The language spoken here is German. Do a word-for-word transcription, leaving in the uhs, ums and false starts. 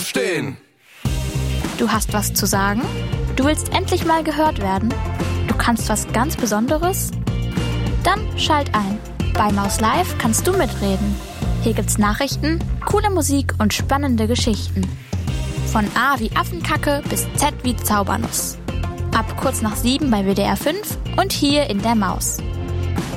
aufstehen. Du hast was zu sagen? Du willst endlich mal gehört werden? Du kannst was ganz Besonderes? Dann schalt ein. Bei Maus Live kannst du mitreden. Hier gibt's Nachrichten, coole Musik und spannende Geschichten. Von A wie Affenkacke bis Z wie Zaubernuss. Ab kurz nach sieben bei W D R fünf und hier in der Maus.